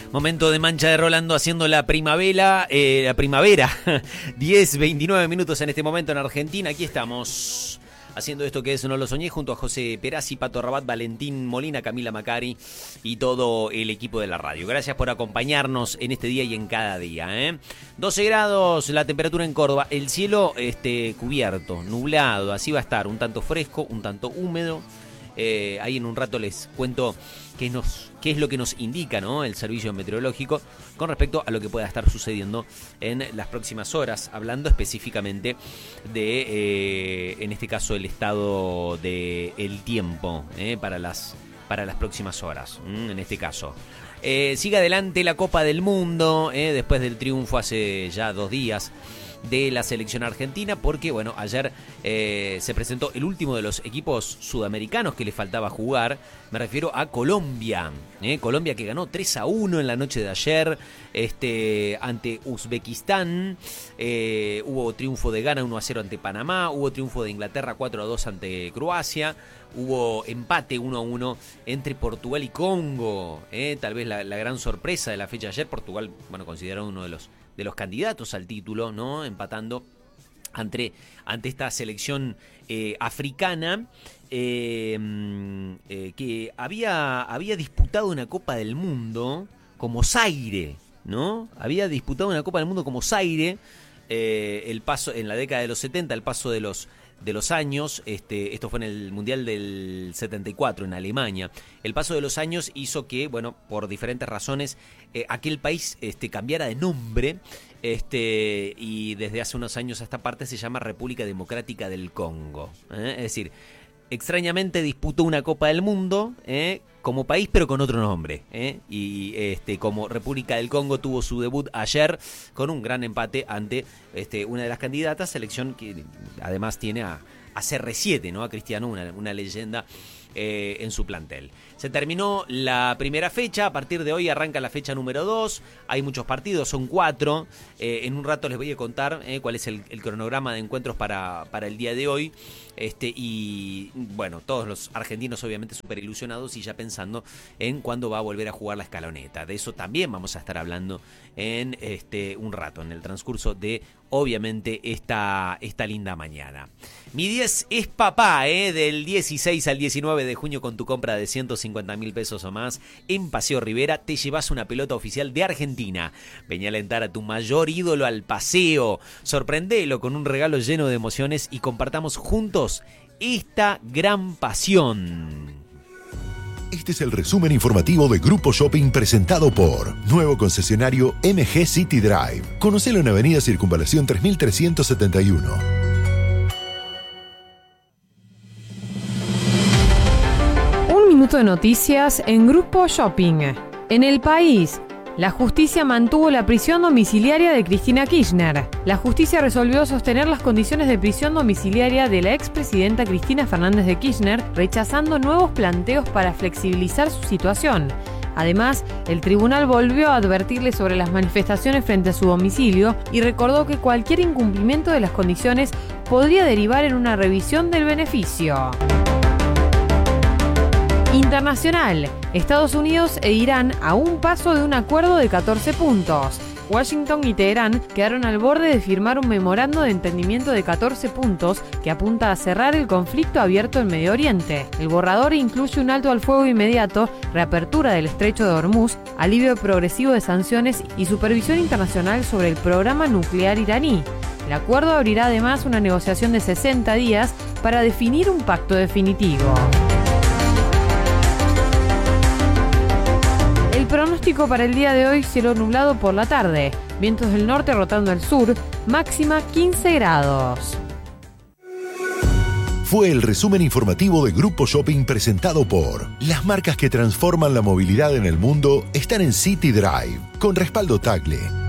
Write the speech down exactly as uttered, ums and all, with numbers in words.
Momento de Mancha de Rolando haciendo la primavera, eh, la primavera, diez, veintinueve minutos en este momento en Argentina. Aquí estamos haciendo esto que es No Lo Soñé junto a José Perazzi, Pato Rabat, Valentín Molina, Camila Macari y todo el equipo de la radio. Gracias por acompañarnos en este día y en cada día, ¿eh? doce grados la temperatura en Córdoba, el cielo este, cubierto, nublado, así va a estar, un tanto fresco, un tanto húmedo. Eh, ahí en un rato les cuento qué, nos, qué es lo que nos indica, ¿no?, el servicio meteorológico con respecto a lo que pueda estar sucediendo en las próximas horas, hablando específicamente de, eh, en este caso, el estado del tiempo eh, para, las, para las próximas horas, mm, en este caso. Eh, sigue adelante la Copa del Mundo, eh, después del triunfo hace ya dos días de la selección argentina, porque bueno, ayer eh, se presentó el último de los equipos sudamericanos que le faltaba jugar. Me refiero a Colombia, ¿eh? Colombia que ganó tres a uno en la noche de ayer este, ante Uzbekistán. Eh, hubo triunfo de Ghana uno a cero ante Panamá, hubo triunfo de Inglaterra cuatro a dos ante Croacia, hubo empate uno a uno entre Portugal y Congo, ¿eh? Tal vez la, la gran sorpresa de la fecha de ayer. Portugal, bueno, considerado uno de los de los candidatos al título, ¿no?, empatando ante, ante esta selección eh, africana eh, eh, que había, había disputado una Copa del Mundo como Zaire, ¿no? Había disputado una Copa del Mundo como Zaire, eh, el paso en la década de los setenta, el paso de los de los años, este, esto fue en el Mundial del setenta y cuatro en Alemania. El paso de los años hizo que, bueno, por diferentes razones, eh, aquel país este, cambiara de nombre, este, y desde hace unos años a esta parte se llama República Democrática del Congo. ¿eh? Es decir, extrañamente disputó una Copa del Mundo eh, como país, pero con otro nombre. ¿eh? Y este, como República del Congo tuvo su debut ayer con un gran empate ante este, una de las candidatas, selección que además tiene a, a C R siete, ¿no? A Cristiano, una, una leyenda eh, en su plantel. Se terminó la primera fecha, a partir de hoy arranca la fecha número dos, hay muchos partidos, son cuatro, eh, en un rato les voy a contar eh, cuál es el, el cronograma de encuentros para, para el día de hoy, este y bueno, todos los argentinos obviamente súper ilusionados y ya pensando en cuándo va a volver a jugar la escaloneta. De eso también vamos a estar hablando en este un rato, en el transcurso de obviamente esta, esta linda mañana. Mi diez es papá, ¿eh? Del dieciséis al diecinueve de junio, con tu compra de ciento cincuenta mil pesos o más en Paseo Rivera, te llevas una pelota oficial de Argentina. Ven a alentar a tu mayor ídolo al paseo. Sorprendelo con un regalo lleno de emociones y compartamos juntos esta gran pasión. Este es el resumen informativo de Grupo Shopping presentado por nuevo concesionario M G City Drive. Conocelo en Avenida Circunvalación tres mil trescientos setenta y uno. Un minuto de noticias en Grupo Shopping. En el país, la justicia mantuvo la prisión domiciliaria de Cristina Kirchner. La justicia resolvió sostener las condiciones de prisión domiciliaria de la expresidenta Cristina Fernández de Kirchner, rechazando nuevos planteos para flexibilizar su situación. Además, el tribunal volvió a advertirle sobre las manifestaciones frente a su domicilio y recordó que cualquier incumplimiento de las condiciones podría derivar en una revisión del beneficio. Internacional. Estados Unidos e Irán a un paso de un acuerdo de catorce puntos. Washington y Teherán quedaron al borde de firmar un memorando de entendimiento de catorce puntos que apunta a cerrar el conflicto abierto en Medio Oriente. El borrador incluye un alto al fuego inmediato, reapertura del estrecho de Hormuz, alivio progresivo de sanciones y supervisión internacional sobre el programa nuclear iraní. El acuerdo abrirá además una negociación de sesenta días para definir un pacto definitivo. El pronóstico para el día de hoy: cielo nublado por la tarde, vientos del norte rotando al sur, máxima quince grados. Fue el resumen informativo de Grupo Shopping presentado por las marcas que transforman la movilidad en el mundo están en City Drive, con respaldo Tagle.